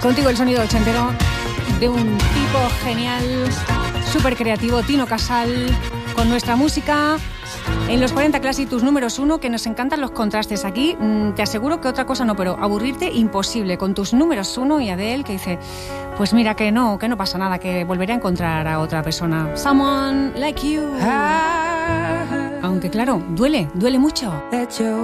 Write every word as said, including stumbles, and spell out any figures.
Contigo el sonido ochentero de un tipo genial, súper creativo, Tino Casal, con nuestra música en los cuarenta Classic, tus números uno, que nos encantan los contrastes. Aquí mmm, te aseguro que otra cosa no, pero aburrirte imposible con tus números uno y Adele, que dice, pues mira que no, que no pasa nada, que volveré a encontrar a otra persona. Someone like you. Aunque claro, duele, duele mucho.